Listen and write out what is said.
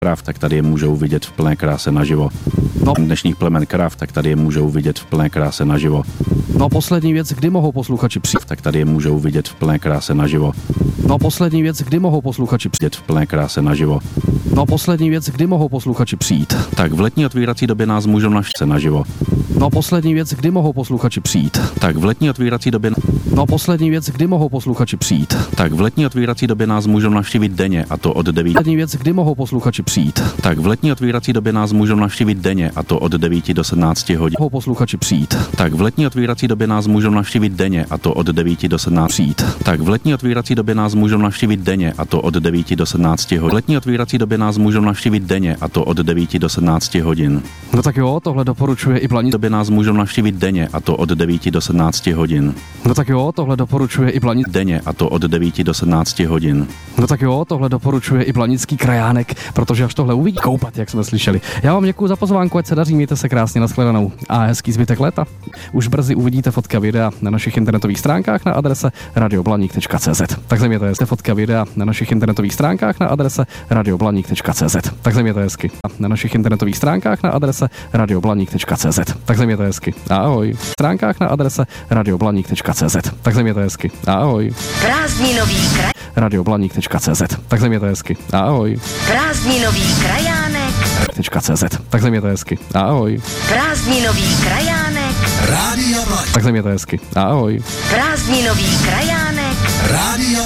kráv, tak tady je můžou vidět v plné kráse naživo. No. Dnešních plemen kráv, tak tady je můžou vidět v plné kráse naživo. No poslední věc, kdy mohou posluchači přijít. Tak tady je můžou vidět v plné kráse naživo. No poslední věc, kdy mohou posluchači přijít. V plné kráse naživo. No poslední věc, kdy mohou posluchači přijít. Tak v letní otvírací době nás můžou navštívit naživo. No poslední věc, kdy mohou posluchači přijít. Tak v letní otvírací době No poslední věc, kdy mohou posluchači přijít. Tak v letní otvírací době nás můžou navštívit denně, a to od 9. Poslední věc, kdy mohou posluchači přijít. Tak v letní otvírací době nás můžou navštívit denně, a to od 9 do 17 hodin. Mohou posluchači přijít. Tak v letní otvírací době nás můžou navštívit denně, a to od 9 do 17 Přijít. Tak v letní otvírací době nás můžou navštívit denně, a to od 9 do 17 hodin. V letní otvírací době nás můžou navštívit denně, a to od 9 do 17 hodin. No tak jo, tohle doporučuje i Blanická. Době nás můžou navštívit denně, a to od 9 do 17 hodin. No tak jo, tohle doporučuje i Blanická. Denně, a to od 9 do 17 hodin. No tak jo, tohle doporučuje i Blanický krajánek, protože až tohle uvidí koupat, jak jsme slyšeli. Já vám děkuji za pozvánku, ať se daří, mějte se krásně, nashledanou a hezký zbytek léta. Už brzy uvidíte fotka videa na našich internetových stránkách na adrese radioblaník.cz. Tak zajměte hezky fotka videa na našich internetových stránkách na adrese radioblaník.cz. Tak zajměte hezky na našich internetových stránkách na adrese radioblaník.cz. Tak zajměte hezky. Ahoj. Stránkách na adrese radioblaník.cz. Tak zajměte hezky. Ahoj. Prázdninový kraj. radioblaník.cz. Tak zajměte hezky. Ahoj. Prázdninový krajánek. .cz. Tak zajměte hezky. Ahoj. Prázdninový krajánek. Tak zajměte hezky. Ahoj. Prázdninový krajánek. Rádio